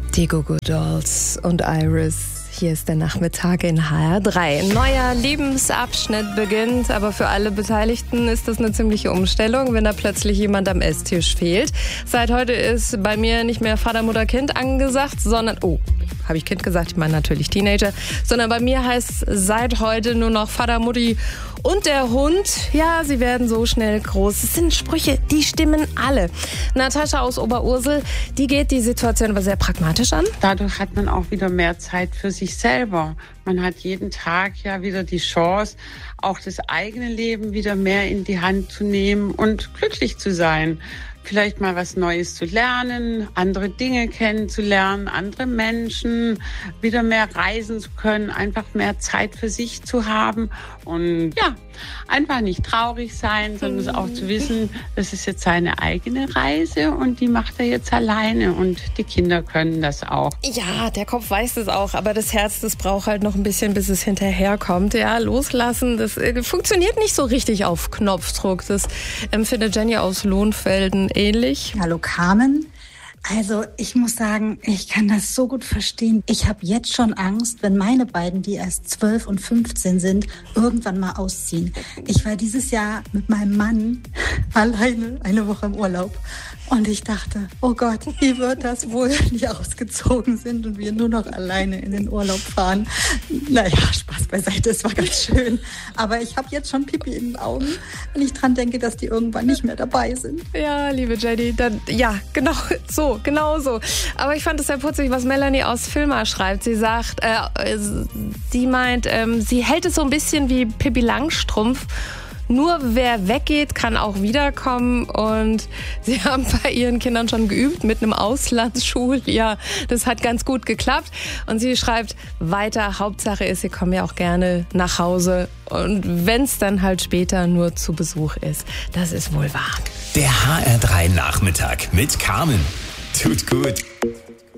Die Goo Goo Dolls und Iris. Hier ist der Nachmittag in HR3. Ein neuer Lebensabschnitt beginnt, aber für alle Beteiligten ist das eine ziemliche Umstellung, wenn da plötzlich jemand am Esstisch fehlt. Seit heute ist bei mir nicht mehr Vater, Mutter, Kind angesagt, sondern, habe ich Kind gesagt? Ich meine natürlich Teenager. Sondern bei mir heißt seit heute nur noch Vater, Mutti und der Hund. Ja, sie werden so schnell groß. Es sind Sprüche, die stimmen alle. Natascha aus Oberursel, die geht die Situation aber sehr pragmatisch an. Dadurch hat man auch wieder mehr Zeit für sich selber. Man hat jeden Tag ja wieder die Chance, auch das eigene Leben wieder mehr in die Hand zu nehmen und glücklich zu sein. Vielleicht mal was Neues zu lernen, andere Dinge kennenzulernen, andere Menschen, wieder mehr reisen zu können, einfach mehr Zeit für sich zu haben und ja, einfach nicht traurig sein, sondern auch zu wissen, das ist jetzt seine eigene Reise und die macht er jetzt alleine und die Kinder können das auch. Ja, der Kopf weiß es auch, aber das Herz, das braucht halt noch ein bisschen, bis es hinterherkommt. Ja, loslassen, das funktioniert nicht so richtig auf Knopfdruck. Das empfindet Jenny aus Lohnfelden ähnlich. Hallo Carmen. Also ich muss sagen, ich kann das so gut verstehen. Ich habe jetzt schon Angst, wenn meine beiden, die erst 12 und 15 sind, irgendwann mal ausziehen. Ich war dieses Jahr mit meinem Mann alleine eine Woche im Urlaub. Und ich dachte, oh Gott, wie wird das wohl, wenn die ausgezogen sind und wir nur noch alleine in den Urlaub fahren? Naja, Spaß beiseite, es war ganz schön. Aber ich habe jetzt schon Pipi in den Augen, wenn ich dran denke, dass die irgendwann nicht mehr dabei sind. Ja, liebe Jenny, dann, ja, genau so. Aber ich fand es sehr putzig, was Melanie aus Filma schreibt. Sie sagt, sie meint, sie hält es so ein bisschen wie Pippi Langstrumpf. Nur wer weggeht, kann auch wiederkommen. Und sie haben bei ihren Kindern schon geübt mit einem Auslandsschuljahr. Das hat ganz gut geklappt. Und sie schreibt weiter, Hauptsache ist, sie kommen ja auch gerne nach Hause. Und wenn es dann halt später nur zu Besuch ist, das ist wohl wahr. Der HR3 Nachmittag mit Carmen. Tut gut.